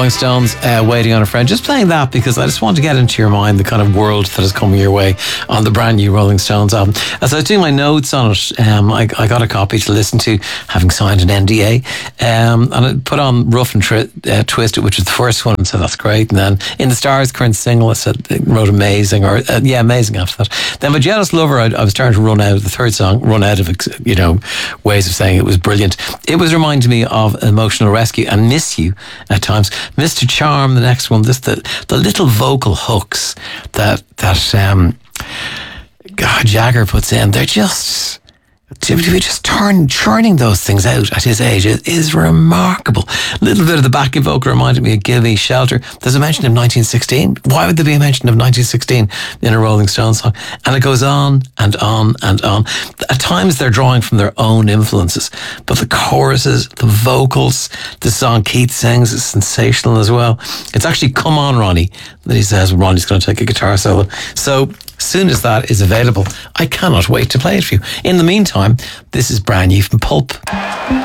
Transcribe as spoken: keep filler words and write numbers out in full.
Rolling Stones, uh, Waiting on a Friend. Just playing that because I just want to get into your mind the kind of world that is coming your way on the brand new Rolling Stones album. As I was doing my notes on it, um, I, I got a copy to listen to, having signed an N D A, um, and I put on Rough and tri- uh, Twisted, which was the first one, and said that's great. And then In the Stars, current single, I said, wrote amazing, or uh, yeah, amazing after that. Then my Jealous Lover, I, I was starting to run out, the third song, run out of, you know, ways of saying it was brilliant. It was reminding me of Emotional Rescue and Miss You at times. Mister Charm, the next one, this the the little vocal hooks that that um, God, Jagger puts in, they're just to be just turn, churning those things out at his age is, is remarkable. A little bit of the backing vocal reminded me of Give Me Shelter. There's a mention of nineteen sixteen. Why would there be a mention of nineteen sixteen in a Rolling Stones song? And it goes on and on and on. At times they're drawing from their own influences, but the choruses, the vocals, the song Keith sings is sensational as well. It's actually Come On Ronnie that he says Ronnie's going to take a guitar solo. So as soon as that is available, I cannot wait to play it for you. In the meantime, this is brand new from Pulp.